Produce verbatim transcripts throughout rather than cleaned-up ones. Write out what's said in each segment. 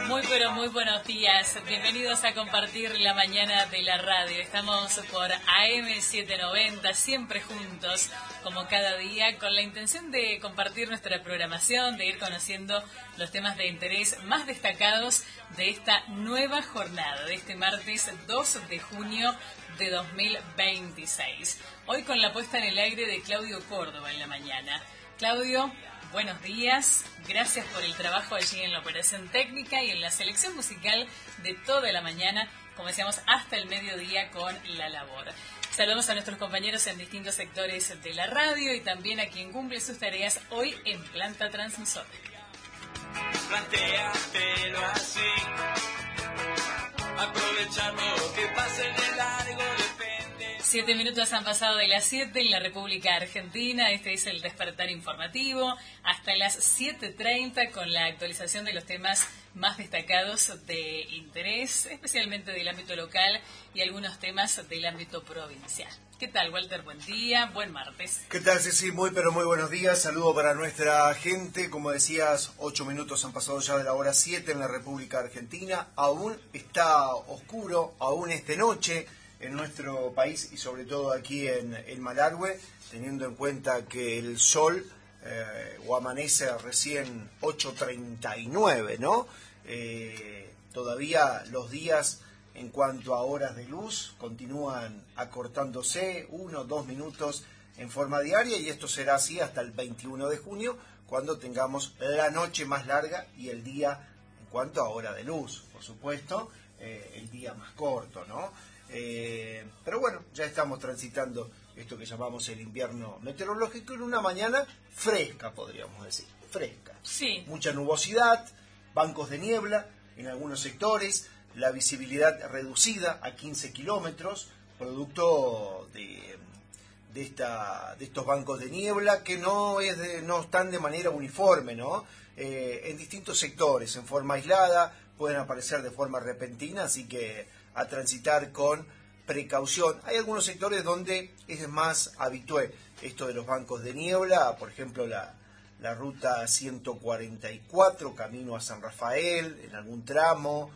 Muy pero muy buenos días, bienvenidos a compartir la mañana de la radio. Estamos por A M setecientos noventa, siempre juntos, como cada día, con la intención de compartir nuestra programación, de ir conociendo los temas de interés más destacados de esta nueva jornada, de este martes dos de junio de dos mil veintiséis. Hoy con la puesta en el aire de Claudio Córdoba en la mañana. Claudio, buenos días, gracias por el trabajo allí en la operación técnica y en la selección musical de toda la mañana, como decíamos, hasta el mediodía con la labor. Saludamos a nuestros compañeros en distintos sectores de la radio y también a quien cumple sus tareas hoy en planta transmisora. Plantéatelo así, aprovechando que pase de largo depende. Siete minutos han pasado de las siete en la República Argentina. Este es el despertar informativo. Hasta las siete treinta con la actualización de los temas más destacados de interés, especialmente del ámbito local y algunos temas del ámbito provincial. ¿Qué tal, Walter? Buen día, buen martes. ¿Qué tal, Ceci? Muy, pero muy buenos días. Saludo para nuestra gente. Como decías, ocho minutos han pasado ya de la hora siete en la República Argentina. Aún está oscuro, aún es de noche en nuestro país y sobre todo aquí en, en Malargüe, teniendo en cuenta que el sol eh, o amanece recién ocho treinta y nueve, ¿no? Eh, todavía los días en cuanto a horas de luz continúan acortándose uno o dos minutos en forma diaria y esto será así hasta el veintiuno de junio, cuando tengamos la noche más larga y el día en cuanto a hora de luz, por supuesto, eh, el día más corto, ¿no? Eh, pero bueno, ya estamos transitando esto que llamamos el invierno meteorológico en una mañana fresca, podríamos decir, fresca. Sí. Mucha nubosidad, bancos de niebla en algunos sectores, la visibilidad reducida a quince kilómetros, producto de, de, esta, de estos bancos de niebla que no, es de, no están de manera uniforme, ¿no? Eh, en distintos sectores, en forma aislada, pueden aparecer de forma repentina, así que a transitar con precaución. Hay algunos sectores donde es más habitué esto de los bancos de niebla, por ejemplo la, la ruta ciento cuarenta y cuatro, camino a San Rafael, en algún tramo,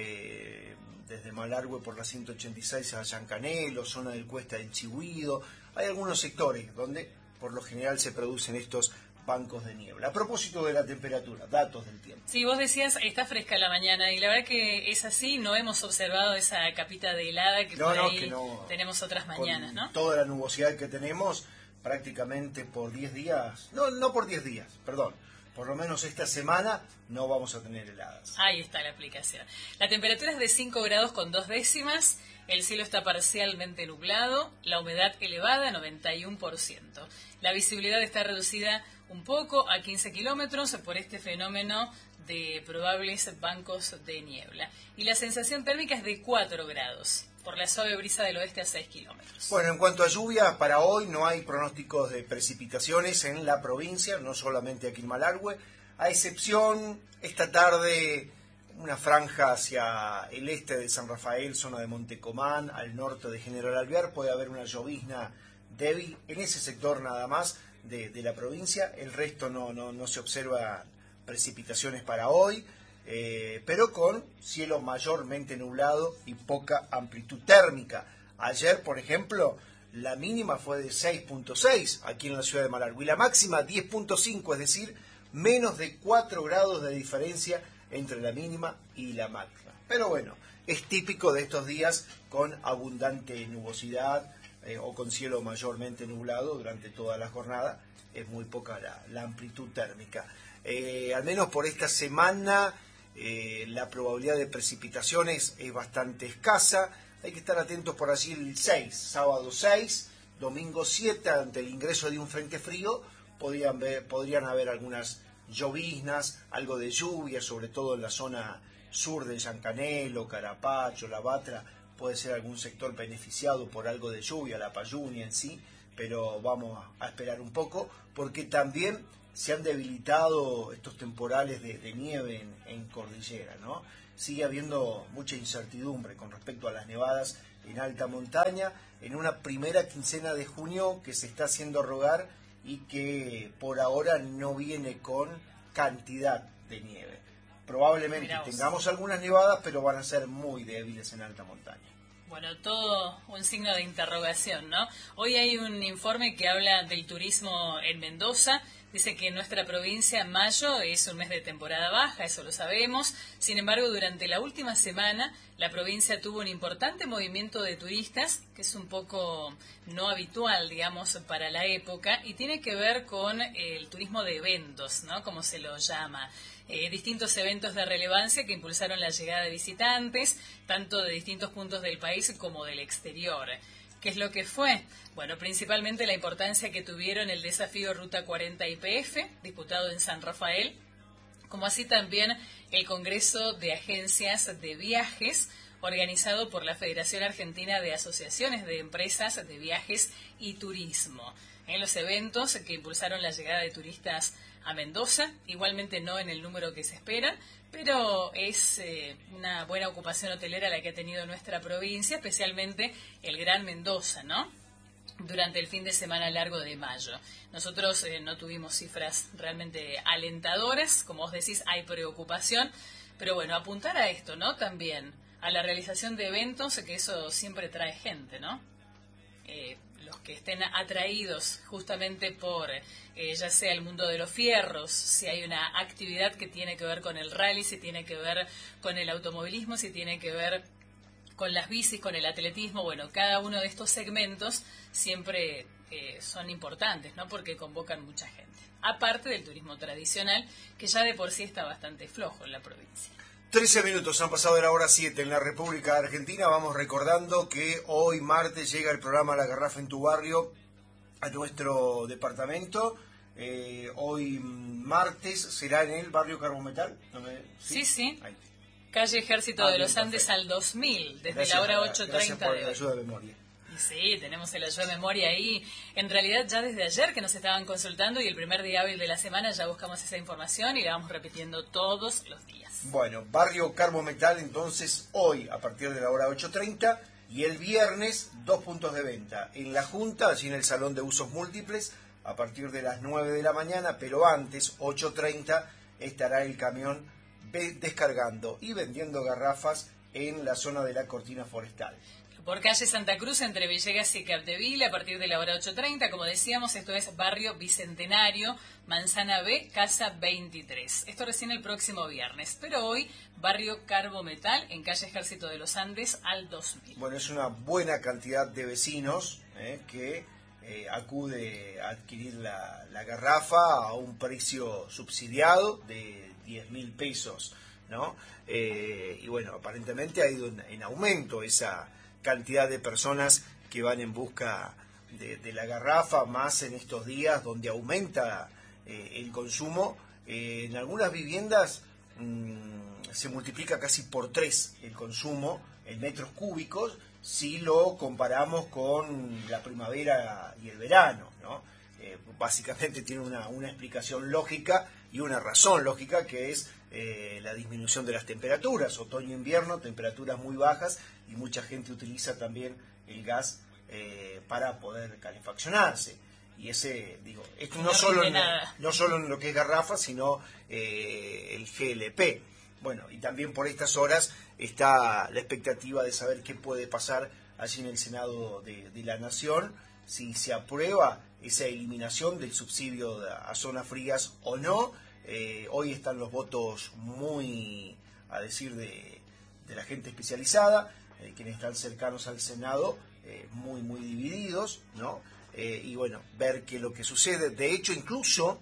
eh, desde Malargüe por la ciento ochenta y seis a Yancanelo, zona del Cuesta del Chihuido. Hay algunos sectores donde por lo general se producen estos bancos de niebla. A propósito de la temperatura, datos del tiempo. Sí, vos decías, está fresca la mañana, y la verdad que es así, no hemos observado esa capita de helada que no, por no, ahí que no, tenemos otras mañanas, con ¿no? Toda la nubosidad que tenemos, prácticamente por diez días, no, no por diez días, perdón, por lo menos esta semana no vamos a tener heladas. Ahí está la aplicación. La temperatura es de cinco grados con dos décimas, el cielo está parcialmente nublado, la humedad elevada, noventa y uno por ciento. La visibilidad está reducida un poco a quince kilómetros por este fenómeno de probables bancos de niebla. Y la sensación térmica es de cuatro grados, por la suave brisa del oeste a seis kilómetros. Bueno, en cuanto a lluvia, para hoy no hay pronósticos de precipitaciones en la provincia, no solamente aquí en Malargüe, a excepción esta tarde una franja hacia el este de San Rafael, zona de Montecomán, al norte de General Alvear, puede haber una llovizna débil en ese sector nada más de, de la provincia. El resto no, no, no se observa precipitaciones para hoy, eh, pero con cielo mayormente nublado y poca amplitud térmica. Ayer, por ejemplo, la mínima fue de seis punto seis aquí en la ciudad de Malargüe y la máxima diez punto cinco, es decir, menos de cuatro grados de diferencia entre la mínima y la máxima. Pero bueno, es típico de estos días con abundante nubosidad eh, o con cielo mayormente nublado durante toda la jornada. Es muy poca la, la amplitud térmica. Eh, al menos por esta semana eh, la probabilidad de precipitaciones es bastante escasa. Hay que estar atentos por allí el seis, sábado seis, domingo siete, ante el ingreso de un frente frío, podrían, ver, podrían haber algunas lloviznas, algo de lluvia, sobre todo en la zona sur de Yancanelo, Carapacho, La Batra, puede ser algún sector beneficiado por algo de lluvia, la Payunia en sí, pero vamos a esperar un poco, porque también se han debilitado estos temporales de, de nieve en, en cordillera, ¿no? Sigue habiendo mucha incertidumbre con respecto a las nevadas en alta montaña, en una primera quincena de junio que se está haciendo rogar y que por ahora no viene con cantidad de nieve. probablemente tengamos algunas nevadas, pero van a ser muy débiles en alta montaña. Bueno, todo un signo de interrogación, ¿no? Hoy hay un informe que habla del turismo en Mendoza. Dice que en nuestra provincia mayo es un mes de temporada baja, eso lo sabemos. Sin embargo, durante la última semana la provincia tuvo un importante movimiento de turistas, que es un poco no habitual, digamos, para la época, y tiene que ver con el turismo de eventos, ¿no? Como se lo llama. Eh, distintos eventos de relevancia que impulsaron la llegada de visitantes, tanto de distintos puntos del país como del exterior. ¿Qué es lo que fue? Bueno, principalmente la importancia que tuvieron el desafío Ruta cuarenta I P F, disputado en San Rafael, como así también el Congreso de Agencias de Viajes, organizado por la Federación Argentina de Asociaciones de Empresas de Viajes y Turismo. En los eventos que impulsaron la llegada de turistas a Mendoza, igualmente no en el número que se espera, pero es eh, una buena ocupación hotelera la que ha tenido nuestra provincia, especialmente el Gran Mendoza, ¿no? Durante el fin de semana largo de mayo. Nosotros eh, no tuvimos cifras realmente alentadoras, como vos decís, hay preocupación, pero bueno, apuntar a esto, ¿no? También a la realización de eventos, que eso siempre trae gente, ¿no? Eh, los que estén atraídos justamente por, eh, ya sea el mundo de los fierros, si hay una actividad que tiene que ver con el rally, si tiene que ver con el automovilismo, si tiene que ver con las bicis, con el atletismo, bueno, cada uno de estos segmentos siempre eh, son importantes, ¿no? Porque convocan mucha gente. Aparte del turismo tradicional, que ya de por sí está bastante flojo en la provincia. trece minutos han pasado de la hora siete en la República Argentina. Vamos recordando que hoy martes llega el programa La Garrafa en tu Barrio a nuestro departamento. Eh, hoy martes será en el barrio Carbometal. ¿No me... Sí, sí. sí. Ahí. Calle Ejército ah, de los Andes perfecto. Al dos mil, desde gracias la hora ocho treinta de hoy. Gracias por la ayuda de memoria. Sí, tenemos el ayuda de memoria ahí. En realidad ya desde ayer que nos estaban consultando y el primer día hábil de la semana ya buscamos esa información y la vamos repitiendo todos los días. Bueno, barrio Carbometal entonces hoy a partir de la hora ocho treinta y el viernes dos puntos de venta. En la Junta, allí en el Salón de Usos Múltiples, a partir de las nueve de la mañana, pero antes, ocho treinta, estará el camión descargando y vendiendo garrafas en la zona de la Cortina Forestal. Por calle Santa Cruz, entre Villegas y Capdeville, a partir de la hora ocho treinta, como decíamos, esto es Barrio Bicentenario, Manzana B, Casa veintitrés. Esto recién el próximo viernes, pero hoy Barrio Carbometal, en calle Ejército de los Andes, al dos mil. Bueno, es una buena cantidad de vecinos eh, que eh, acude a adquirir la, la garrafa a un precio subsidiado de diez mil pesos, ¿no? Eh, y bueno, aparentemente ha ido en, en aumento esa cantidad de personas que van en busca de, de la garrafa, más en estos días donde aumenta eh, el consumo. Eh, en algunas viviendas mmm, se multiplica casi por tres el consumo en metros cúbicos si lo comparamos con la primavera y el verano, ¿no? Eh, básicamente tiene una, una explicación lógica y una razón lógica, que es eh, la disminución de las temperaturas, otoño-invierno, temperaturas muy bajas, y mucha gente utiliza también el gas eh, para poder calefaccionarse. Y ese, digo, esto no, no solo en, no solo en lo que es garrafa, sino eh, el G L P. Bueno, y también por estas horas está la expectativa de saber qué puede pasar allí en el Senado de, de la Nación, si se aprueba esa eliminación del subsidio a zonas frías o no. Eh, hoy están los votos muy, a decir de, de la gente especializada, eh, quienes están cercanos al Senado, eh, muy, muy divididos, ¿no? Eh, y bueno, ver qué es lo que sucede. De hecho, incluso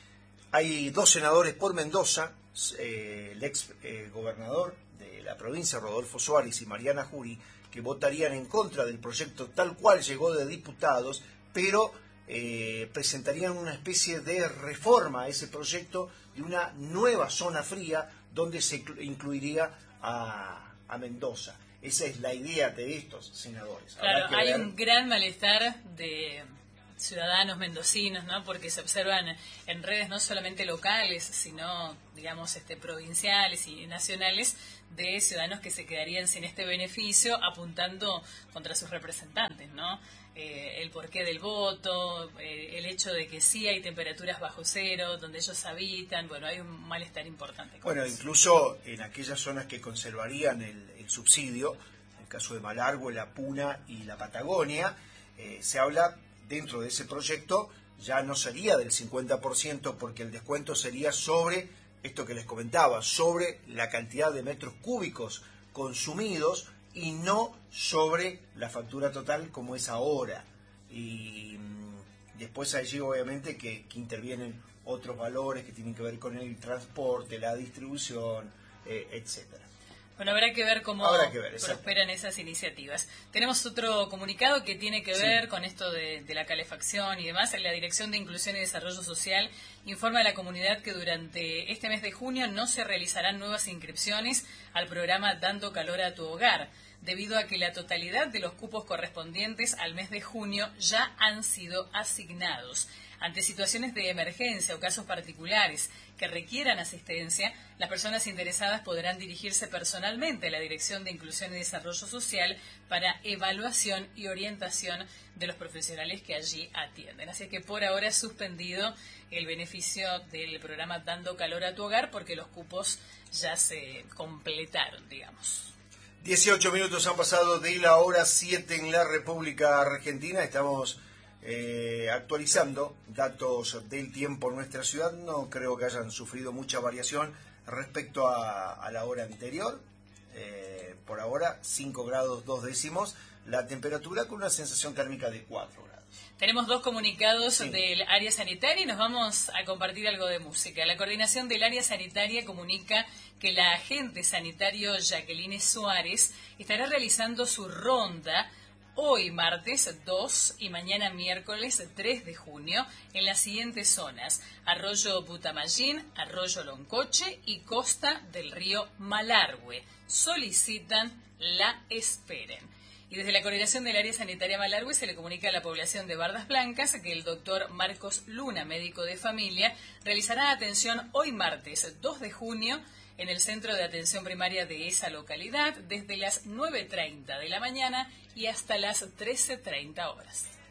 hay dos senadores por Mendoza, eh, el ex eh, gobernador de la provincia, Rodolfo Suárez, y Mariana Jury, que votarían en contra del proyecto tal cual llegó de diputados, pero eh, presentarían una especie de reforma a ese proyecto de una nueva zona fría donde se incluiría a, a Mendoza. Esa es la idea de estos senadores. Claro, hay ver... un gran malestar de, ciudadanos mendocinos, ¿no? Porque se observan en redes no solamente locales, sino, digamos, este, provinciales y nacionales, de ciudadanos que se quedarían sin este beneficio apuntando contra sus representantes, ¿no? Eh, el porqué del voto, eh, el hecho de que sí hay temperaturas bajo cero, donde ellos habitan, bueno, hay un malestar importante. Bueno, eso. Incluso en aquellas zonas que conservarían el, el subsidio, en el caso de Malargüe, La Puna y la Patagonia, eh, se habla dentro de ese proyecto, ya no sería del cincuenta por ciento porque el descuento sería sobre esto que les comentaba, sobre la cantidad de metros cúbicos consumidos y no sobre la factura total como es ahora. Y mmm, después allí obviamente que, que intervienen otros valores que tienen que ver con el transporte, la distribución, eh, etcétera. Bueno, habrá que ver cómo que ver, prosperan esas iniciativas. Tenemos otro comunicado que tiene que ver sí. con esto de, de la calefacción y demás. La Dirección de Inclusión y Desarrollo Social informa a la comunidad que durante este mes de junio no se realizarán nuevas inscripciones al programa Dando Calor a tu Hogar, debido a que la totalidad de los cupos correspondientes al mes de junio ya han sido asignados. Ante situaciones de emergencia o casos particulares que requieran asistencia, las personas interesadas podrán dirigirse personalmente a la Dirección de Inclusión y Desarrollo Social para evaluación y orientación de los profesionales que allí atienden. Así que por ahora es suspendido el beneficio del programa Dando Calor a tu Hogar porque los cupos ya se completaron, digamos. dieciocho minutos han pasado de la hora siete en la República Argentina. Estamos eh, actualizando datos del tiempo en nuestra ciudad. No creo que hayan sufrido mucha variación respecto a, a la hora anterior. Eh, por ahora, cinco grados dos décimos. La temperatura con una sensación térmica de cuatro grados. Tenemos dos comunicados sí. del área sanitaria y nos vamos a compartir algo de música. La coordinación del área sanitaria comunica que la agente sanitario Jacqueline Suárez estará realizando su ronda hoy martes dos y mañana miércoles tres de junio en las siguientes zonas: Arroyo Butamallín, Arroyo Loncoche y costa del río Malargüe. Solicitan la esperen. Y desde la coordinación del área sanitaria Malargüe se le comunica a la población de Bardas Blancas que el doctor Marcos Luna, médico de familia, realizará atención hoy martes dos de junio en el centro de atención primaria de esa localidad desde las nueve treinta de la mañana y hasta las trece treinta horas.